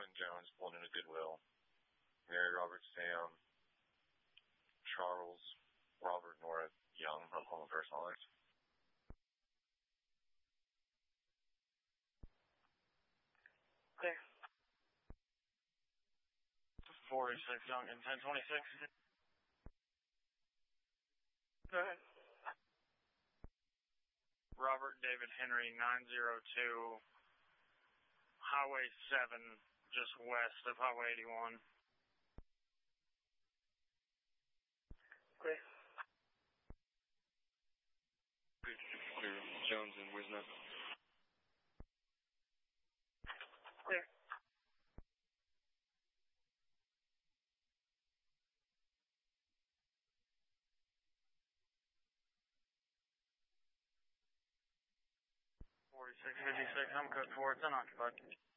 Rowan Jones pulling into Goodwill. Mary Robert Sam, Charles Robert North Young, Oklahoma personal lines. Clear. 46 Young and 1026. Go ahead. Robert David Henry 902, Highway 7, just west of Highway 81. Clear. Clear. Jones and Wisnut. Clear. $46.56, I'm code 4, it's unoccupied.